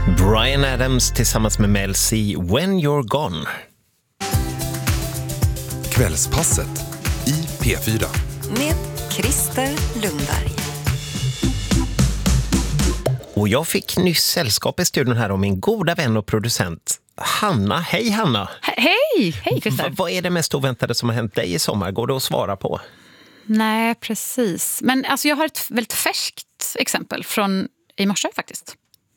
Bryan Adams tillsammans med Mel C, When You're Gone. Kvällspasset i P4. Med Christer Lundberg. Och jag fick nyss sällskap i studion här om min goda vän och producent Hanna. Hej Hanna! Hej Christer! Vad är det mest oväntade som har hänt dig i sommar? Går det att svara på? Nej, precis. Men alltså, jag har ett väldigt färskt exempel från i morse faktiskt.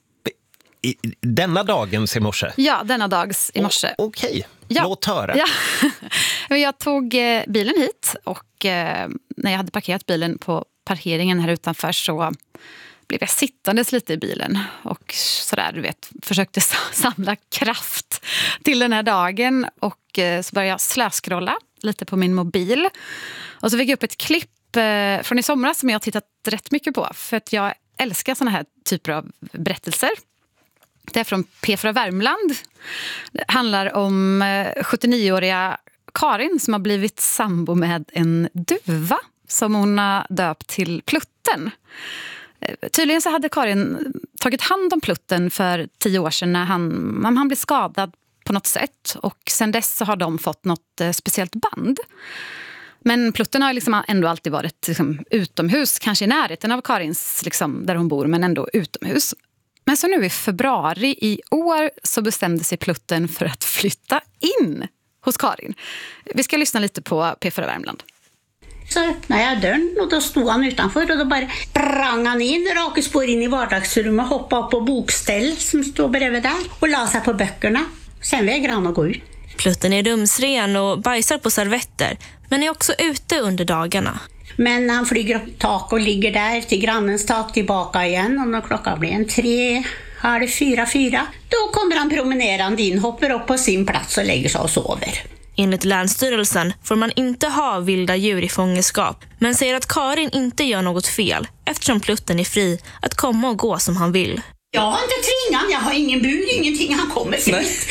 Denna dagens i morse? Ja, denna dags i morse. Okej, ja. Låt höra. Ja. Jag tog bilen hit och när jag hade parkerat bilen på parkeringen här utanför så blev jag sittandes lite i bilen och sådär, du vet, försökte samla kraft till den här dagen och så började jag slöskrolla lite på min mobil och så fick jag upp ett klipp från i somras som jag har tittat rätt mycket på för att jag älskar såna här typer av berättelser. Det är från P4 Värmland. Det handlar om 79-åriga Karin som har blivit sambo med en duva som hon har döpt till Plutten. Tydligen så hade Karin tagit hand om Plutten för 10 år sedan när han blev skadad på något sätt. Och sen dess så har de fått något speciellt band. Men Plutten har liksom ändå alltid varit liksom utomhus, kanske i närheten av Karins, liksom, där hon bor, men ändå utomhus. Men så nu i februari i år så bestämde sig Plutten för att flytta in hos Karin. Vi ska lyssna lite på P4 Värmland. Så öppnade jag dörren och då stod han utanför och då bara sprang han in, raka spår in i vardagsrummet, hoppade upp på bokställ som stod bredvid där och la sig på böckerna. Sen vägrade han att gå ut. Plutten är rumsren och bajsar på servetter, men är också ute under dagarna. Men han flyger upp i tak och ligger där till grannens tak tillbaka igen och när klockan blir 3, 3:30, då kommer han promenerande in, hoppar upp på sin plats och lägger sig och sover. Enligt Länsstyrelsen får man inte ha vilda djur i fångenskap, men säger att Karin inte gör något fel eftersom Plutten är fri att komma och gå som han vill. Jag har inte tvingat, jag har ingen bur, ingenting, han kommer fritt.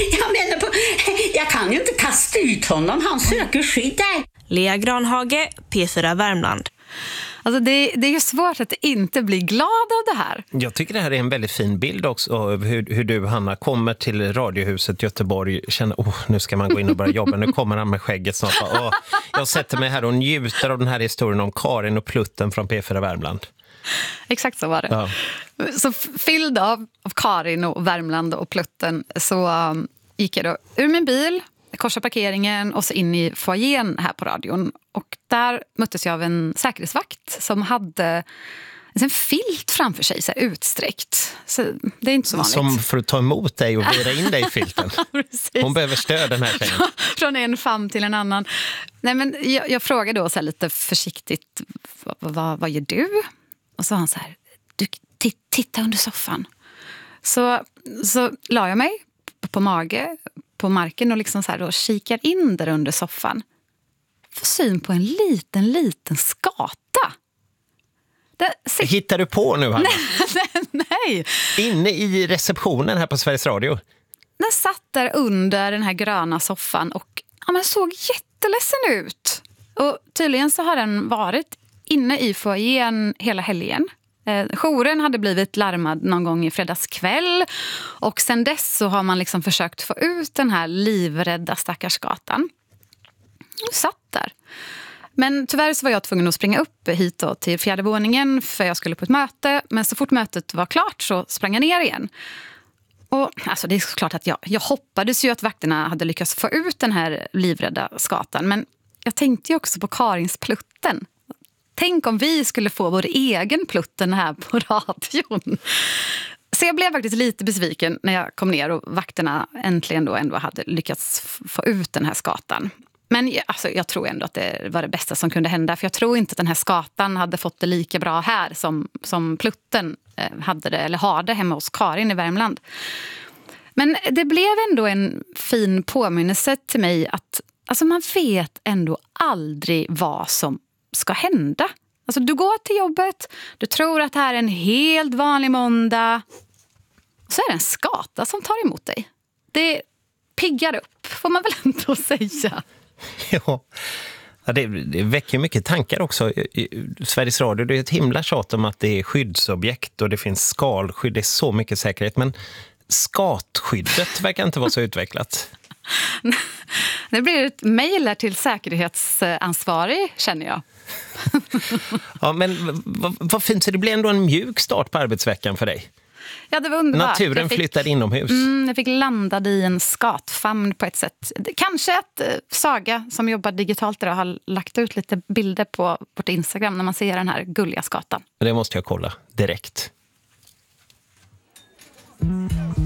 Jag kan ju inte kasta ut honom, han söker skydd där. Lea Granhage, P4 Värmland. Alltså det är ju svårt att inte bli glad av det här. Jag tycker det här är en väldigt fin bild också av hur du, Hanna, kommer till Radiohuset Göteborg, känner, nu ska man gå in och börja jobba, nu kommer han med skägget snart. Jag sätter mig här och njuter av den här historien om Karin och Plutten från P4 Värmland. Exakt så var det. Ja. Så fylld av Karin och Värmland och Plutten så gick jag då ur min bil, korsade parkeringen och så in i foajén här på radion. Och där möttes jag av en säkerhetsvakt som hade en filt framför sig, så här utsträckt. Så det är inte så vanligt. Som för att ta emot dig och vira in dig i filten. Hon behöver stöd, den här tjejen. Från en famn till en annan. Nej, men jag frågade då så här lite försiktigt, vad gör du? Och så han så här, du, titta under soffan. Så la jag mig på mage på marken och liksom så här då kikar in där under soffan. Får syn på en liten skata. Hittar du på nu, Hanna? Nej. Inne i receptionen här på Sveriges Radio. Den satt där under den här gröna soffan och men såg jätteledsen ut. Och tydligen så har den varit inne i foajén hela helgen. Jouren hade blivit larmad någon gång i fredagskväll och sen dess så har man liksom försökt få ut den här livrädda stackars skatan. Och satt där. Men tyvärr så var jag tvungen att springa upp hit då till 4:e våningen för jag skulle på ett möte. Men så fort mötet var klart så sprang jag ner igen. Och alltså det är såklart att jag hoppades ju att vakterna hade lyckats få ut den här livrädda skatan. Men jag tänkte ju också på Karins Plutten. Tänk om vi skulle få vår egen Plutten här på radion. Så jag blev faktiskt lite besviken när jag kom ner och vakterna äntligen då ändå hade lyckats få ut den här skatan. Men alltså, jag tror ändå att det var det bästa som kunde hända. För jag tror inte att den här skatan hade fått det lika bra här som Plutten hade det, eller har det hemma hos Karin i Värmland. Men det blev ändå en fin påminnelse till mig att alltså, man vet ändå aldrig vad som ska hända. Alltså, du går till jobbet, du tror att det här är en helt vanlig måndag. Så är det en skata som tar emot dig. Det piggar upp, får man väl ändå säga. Ja, Ja, det väcker mycket tankar också. Sveriges Radio, det är ett himla tjat om att det är skyddsobjekt och det finns skalskydd, det är så mycket säkerhet. Men skatskyddet verkar inte vara så utvecklat. Det blir ett mejl till säkerhetsansvarig, känner jag. Ja, men vad fint, så det blir ändå en mjuk start på arbetsveckan för dig. Ja, det var underbart. Naturen flyttar inomhus. Jag fick landa i en skatfamn på ett sätt. Kanske att Saga, som jobbar digitalt idag, har lagt ut lite bilder på vårt Instagram när man ser den här gulliga skatan. Det måste jag kolla direkt.